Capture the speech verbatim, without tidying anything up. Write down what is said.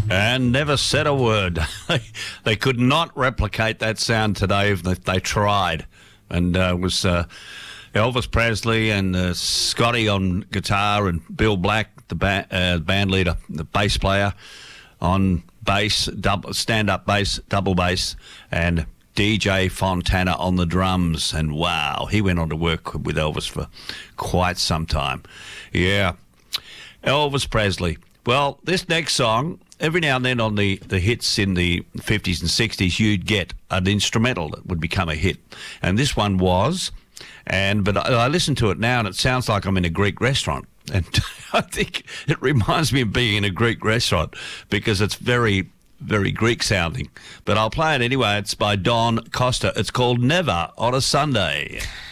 and never said a word. They could not replicate that sound today if they, they tried. And uh, it was uh, Elvis Presley and uh, Scotty on guitar and Bill Black, the ba- uh, band leader, the bass player, on bass, double, stand-up bass, double bass, and D J Fontana on the drums. And wow, he went on to work with Elvis for quite some time. Yeah, Elvis Presley. Well, this next song, every now and then on the, the hits in the fifties and sixties, you'd get an instrumental that would become a hit. And this one was, and but I, I listen to it now and it sounds like I'm in a Greek restaurant. And I think it reminds me of being in a Greek restaurant because it's very, very Greek sounding. But I'll play it anyway. It's by Don Costa. It's called Never on a Sunday.